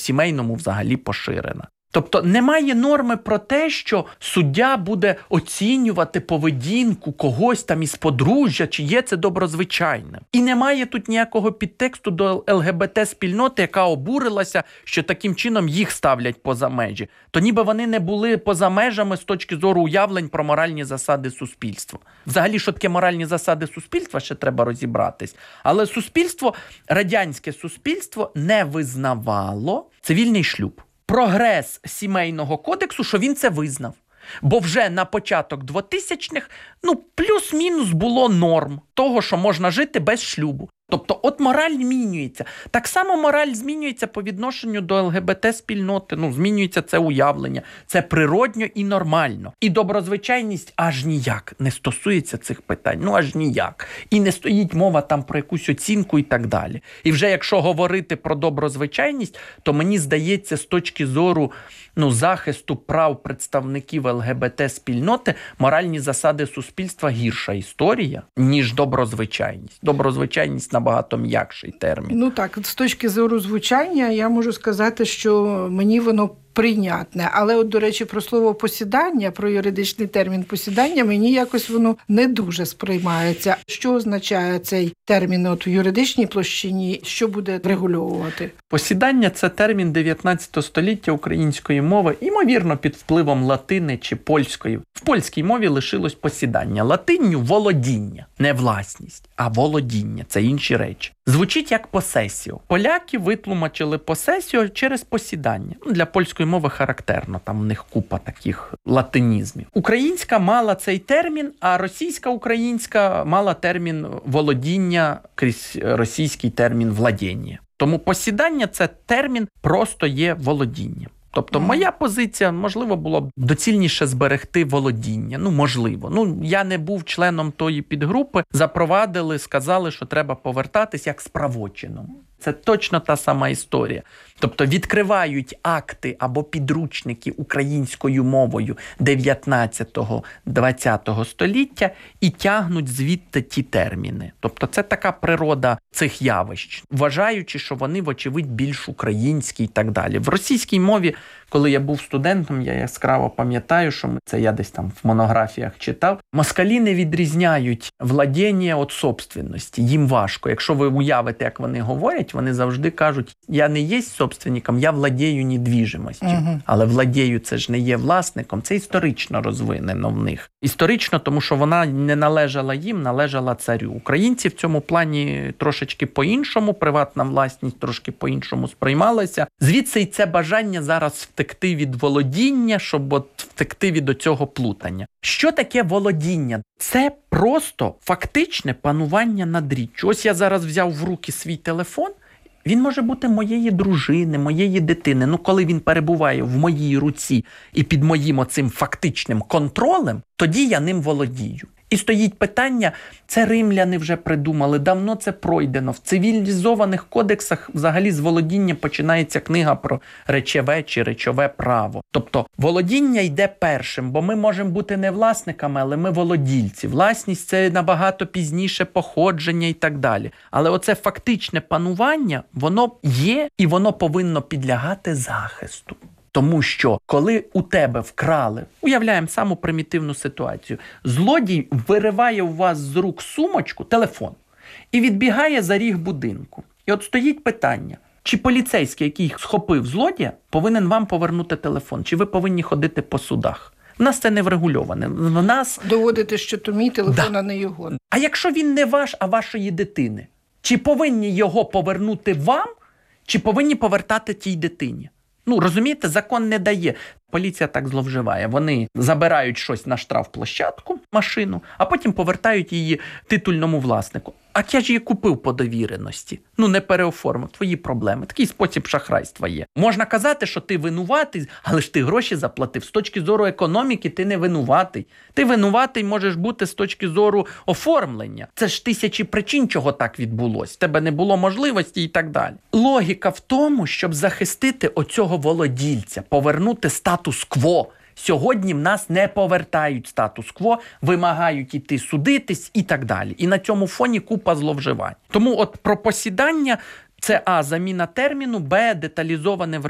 сімейному взагалі поширена. Тобто немає норми про те, що суддя буде оцінювати поведінку когось там із подружжя, чи є це доброзвичайним. І немає тут ніякого підтексту до ЛГБТ-спільноти, яка обурилася, що таким чином їх ставлять поза межі. То ніби вони не були поза межами з точки зору уявлень про моральні засади суспільства. Взагалі, що таке моральні засади суспільства, ще треба розібратись. Але суспільство, радянське суспільство не визнавало цивільний шлюб. Прогрес сімейного кодексу, що він це визнав. Бо вже на початок 2000-х, плюс-мінус було норм того, що можна жити без шлюбу. Тобто, от мораль змінюється. Так само мораль змінюється по відношенню до ЛГБТ-спільноти. Змінюється це уявлення. Це природньо і нормально. І доброзвичайність аж ніяк не стосується цих питань. Аж ніяк. І не стоїть мова там про якусь оцінку і так далі. І вже якщо говорити про доброзвичайність, то мені здається, з точки зору захисту прав представників ЛГБТ-спільноти, моральні засади суспільства гірша історія, ніж доброзвичайність. Доброзвичайність набагато м'якший термін. Так, з точки зору звучання я можу сказати, що мені воно прийнятне. Але от, до речі, про слово посідання, про юридичний термін посідання, мені якось воно не дуже сприймається. Що означає цей термін в юридичній площині? Що буде врегульовувати? Посідання – це термін 19 століття української мови, ймовірно, під впливом латини чи польської. В польській мові лишилось посідання. Латинню – володіння. Не власність, а володіння. Це інші речі. Звучить як посесіо. Поляки витлумачили посесіо через посідання. Для польської мови характерно, там у них купа таких латинізмів. Українська мала цей термін, а російська-українська мала термін володіння крізь російський термін владіння. Тому посідання – це термін просто є володінням. Тобто моя позиція, можливо, було б доцільніше зберегти володіння. Можливо. Я не був членом тої підгрупи. Запровадили, сказали, що треба повертатись як з правочином. Це точно та сама історія. Тобто відкривають акти або підручники українською мовою 19-20 століття і тягнуть звідти ті терміни. Тобто це така природа цих явищ, вважаючи, що вони, вочевидь, більш українські і так далі. В російській мові, коли я був студентом, я яскраво пам'ятаю, що це я десь там в монографіях читав, москалі не відрізняють владіння від собственності. Їм важко. Якщо ви уявите, як вони говорять, вони завжди кажуть, я не є собственником, я владію недвіжимостю. Але владію це ж не є власником, це історично розвинено в них. Історично, тому що вона не належала їм, належала царю. Українці в цьому плані трошечки по-іншому, приватна власність трошки по-іншому сприймалася. Звідси і це бажання зараз втекти від володіння, щоб втекти від оцього плутання. Що таке володіння? Це просто фактичне панування над річчю. Ось я зараз взяв в руки свій телефон, він може бути моєї дружини, моєї дитини. Коли він перебуває в моїй руці і під моїм оцим фактичним контролем, тоді я ним володію. І стоїть питання, це римляни вже придумали, давно це пройдено. В цивілізованих кодексах взагалі з володіння починається книга про речове чи речове право. Тобто володіння йде першим, бо ми можемо бути не власниками, але ми володільці. Власність – це набагато пізніше походження і так далі. Але оце фактичне панування, воно є і воно повинно підлягати захисту. Тому що, коли у тебе вкрали, уявляємо саму примітивну ситуацію, злодій вириває у вас з рук сумочку, телефон, і відбігає за ріг будинку. І от стоїть питання, чи поліцейський, який схопив злодія, повинен вам повернути телефон, чи ви повинні ходити по судах? В нас це не врегульоване. В нас... Доводити, що то мій телефон, а не його. А якщо він не ваш, а вашої дитини? Чи повинні його повернути вам, чи повинні повертати тій дитині? Розумієте, закон не дає. Поліція так зловживає. Вони забирають щось на штрафплощадку, машину, а потім повертають її титульному власнику. А я ж її купив по довіреності. Не переоформив. Твої проблеми. Такий спосіб шахрайства є. Можна казати, що ти винуватий, але ж ти гроші заплатив. З точки зору економіки ти не винуватий. Ти винуватий можеш бути з точки зору оформлення. Це ж тисячі причин, чого так відбулось. Тебе не було можливості і так далі. Логіка в тому, щоб захистити оцього володільця, повернути статус-кво. Сьогодні в нас не повертають статус-кво, вимагають іти судитись і так далі. І на цьому фоні купа зловживань. Тому от про посідання – це заміна терміну, деталізоване в